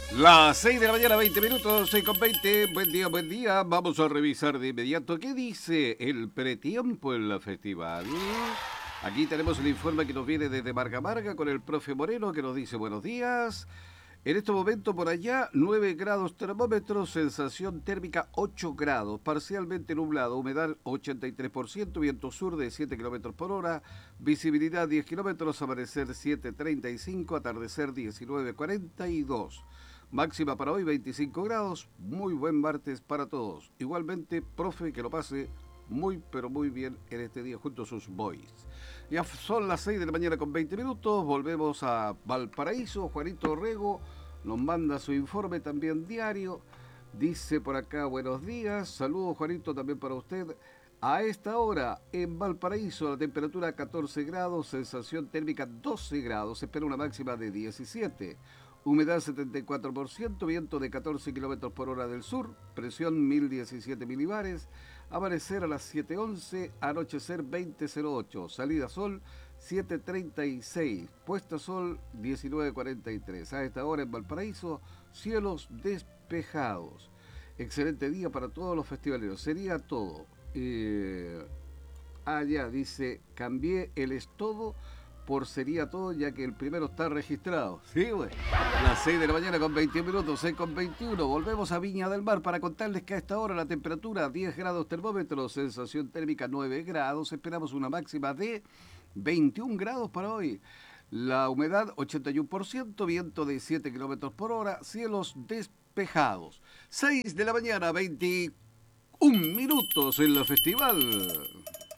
Las 6 de la mañana, 20 minutos, 6 con 20. Buen día, buen día. Vamos a revisar de inmediato qué dice el pretiempo en la festival. Aquí tenemos el informe que nos viene desde Marga Marga con el profe Moreno que nos dice buenos días. En este momento por allá 9 grados termómetros, sensación térmica 8 grados, parcialmente nublado, humedad 83%, viento sur de 7 kilómetros por hora, visibilidad 10 kilómetros, amanecer 7:35, atardecer 19:42. Máxima para hoy 25 grados, muy buen martes para todos. Igualmente, profe, que lo pase muy pero muy bien en este día junto a sus boys. Ya son las 6 de la mañana con 20 minutos, volvemos a Valparaíso. Juanito Orrego nos manda su informe también diario. Dice por acá, buenos días, saludos Juanito también para usted. A esta hora en Valparaíso la temperatura 14 grados, sensación térmica 12 grados, se espera una máxima de 17. Humedad 74%, viento de 14 kilómetros por hora del sur, presión 1017 milibares, amanecer a las 7:11, anochecer 20:08, salida sol 7:36, puesta sol 19:43. A esta hora en Valparaíso, cielos despejados. Excelente día para todos los festivaleros. Sería todo. Ya, dice, cambié el es todo por sería todo, ya que el primero está registrado. Sí, güey. Las 6 de la mañana con 21 minutos, 6 con 21. Volvemos a Viña del Mar para contarles que a esta hora la temperatura 10 grados termómetros, sensación térmica 9 grados. Esperamos una máxima de 21 grados para hoy. La humedad 81%, viento de 7 kilómetros por hora, cielos despejados. 6 de la mañana, 21 minutos en la festival.